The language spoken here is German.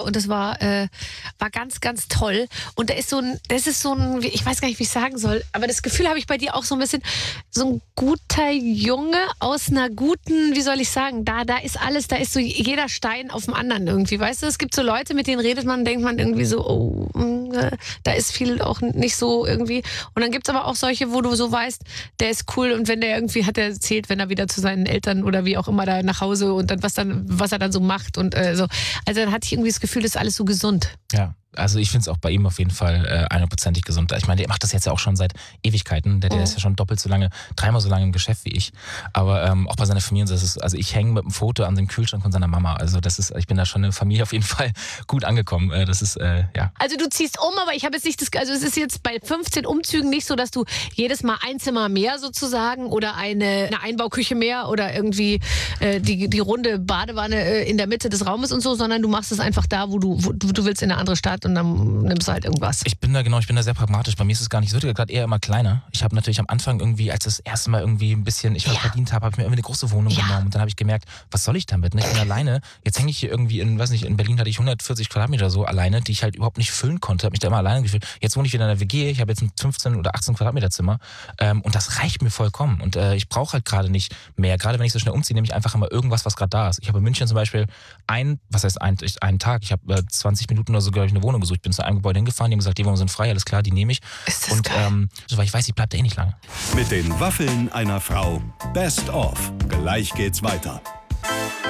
und das war ganz, ganz toll. Und das ist so ein, ich weiß gar nicht, wie ich sagen soll, aber das Gefühl habe ich bei dir auch so ein bisschen, so ein guter Junge aus einer guten, wie soll ich sagen, da ist alles, da ist so jeder Stein auf dem anderen irgendwie, weißt du? Es gibt so Leute, mit denen redet man, denkt man irgendwie so, oh, da ist viel auch nicht so irgendwie. Und dann gibt es aber auch solche, wo du so weißt, der ist cool und wenn der irgendwie, hat er erzählt, wenn er wieder zu seinen Eltern oder wie auch immer da nach Hause und dann was er dann so macht und so. Also dann hatte ich irgendwie das Gefühl, das ist alles so gesund. Ja, also ich finde es auch bei ihm auf jeden Fall 100%ig gesund. Ich meine, der macht das jetzt ja auch schon seit Ewigkeiten. Der ist ja schon doppelt so lange, dreimal so lange im Geschäft wie ich. Aber auch bei seiner Familie, also ich hänge mit einem Foto an dem Kühlschrank von seiner Mama. Also ich bin da schon in der Familie auf jeden Fall gut angekommen. Das ist, ja. Also du ziehst um, aber ich habe jetzt nicht also es ist jetzt bei 15 Umzügen nicht so, dass du jedes Mal ein Zimmer mehr sozusagen oder eine Einbauküche mehr oder irgendwie die runde Badewanne in der Mitte des Raumes und so, sondern du machst es einfach da, wo du willst, in eine andere Stadt und dann nimmst du halt irgendwas. Ich bin da sehr pragmatisch. Bei mir ist es gar nicht, es wird gerade eher immer kleiner. Ich habe natürlich am Anfang irgendwie, als das erste Mal irgendwie ein bisschen ich was verdient habe ich mir irgendwie eine große Wohnung genommen und dann habe ich gemerkt, was soll ich damit? Ne? Ich bin alleine. Jetzt hänge ich hier irgendwie in Berlin hatte ich 140 Quadratmeter so alleine, die ich halt überhaupt nicht füllen konnte. Habe mich da immer alleine gefühlt. Jetzt wohne ich wieder in der WG. Ich habe jetzt ein 15 oder 18 Quadratmeter Zimmer und das reicht mir vollkommen. Und ich brauche halt gerade nicht mehr. Gerade wenn ich so schnell umziehe, nehme ich einfach immer irgendwas, was gerade da ist. Ich habe in München zum Beispiel einen Tag, ich habe 20 Minuten oder so, glaube ich, eine Wohnung gesucht. Ich bin zu einem Gebäude hingefahren, die haben gesagt, die Wohnungen sind frei, alles klar, die nehme ich. Ist das geil? Weil ich weiß, ich bleibe da eh nicht lange. Mit den Waffeln einer Frau. Best of. Gleich geht's weiter.